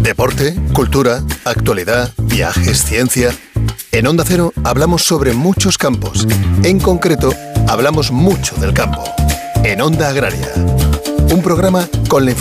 Deporte, cultura, actualidad, viajes, ciencia. En Onda Cero hablamos sobre muchos campos. En concreto, hablamos mucho del campo. En Onda Agraria. Un programa con la